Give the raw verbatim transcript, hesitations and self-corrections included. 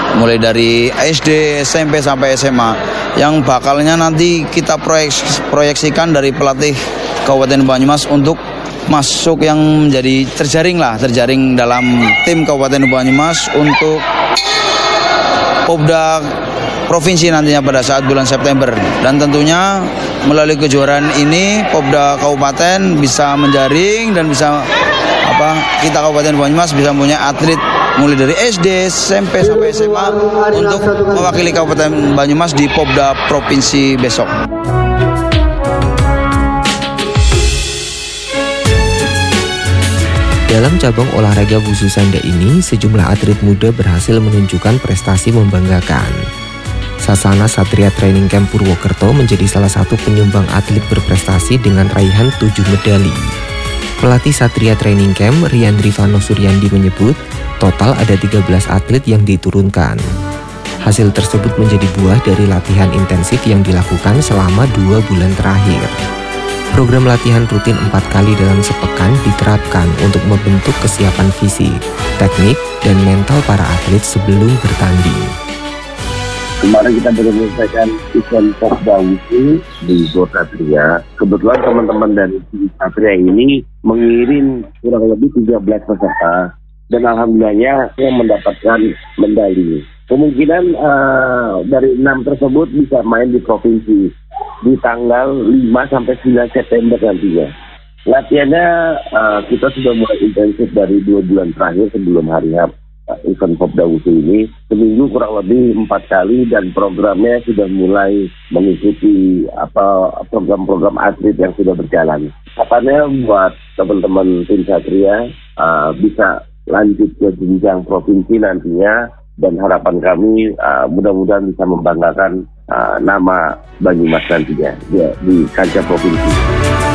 mulai dari S D, S M P sampai S M A yang bakalnya nanti kita proyeks, proyeksikan dari pelatih Kabupaten Banyumas untuk masuk yang menjadi terjaring lah, terjaring dalam tim Kabupaten Banyumas untuk Popda Provinsi nantinya pada saat bulan September. Dan tentunya melalui kejuaraan ini Popda Kabupaten bisa menjaring dan bisa apa kita Kabupaten Banyumas bisa punya atlet mulai dari S D, S M P sampai S M A untuk mewakili Kabupaten Banyumas di Popda Provinsi besok. Dalam cabang olahraga wushu sanda ini, sejumlah atlet muda berhasil menunjukkan prestasi membanggakan. Sasana Satria Training Camp Purwokerto menjadi salah satu penyumbang atlet berprestasi dengan raihan tujuh medali. Pelatih Satria Training Camp, Rian Rifano Suryandi menyebut, total ada tiga belas atlet yang diturunkan. Hasil tersebut menjadi buah dari latihan intensif yang dilakukan selama dua bulan terakhir. Program latihan rutin empat kali dalam sepekan diterapkan untuk membentuk kesiapan fisik, teknik, dan mental para atlet sebelum bertanding. Kemarin kita baru menyelesaikan event Popda Wushu di Gor Satria. Kebetulan teman-teman dari Satria ini mengirim kurang lebih tiga belas peserta dan alhamdulillahnya yang mendapatkan medali. Kemungkinan uh, dari enam tersebut bisa main di provinsi di tanggal lima sampai sembilan September nantinya. Latihannya uh, kita sudah mulai intensif dari dua bulan terakhir sebelum hari H uh, event Popda Wushu ini. Seminggu kurang lebih empat kali dan programnya sudah mulai mengikuti apa program-program atlet yang sudah berjalan. Harapannya buat teman-teman tim Satria uh, bisa lanjut ke jenjang provinsi nantinya. Dan harapan kami uh, mudah-mudahan bisa membanggakan uh, nama Banyumas nantinya ya, di kancah provinsi.